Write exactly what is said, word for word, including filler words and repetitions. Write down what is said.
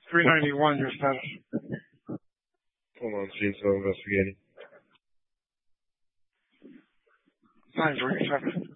three ninety-one, your status. Hold on, see, still investigating. nine twenty-seven.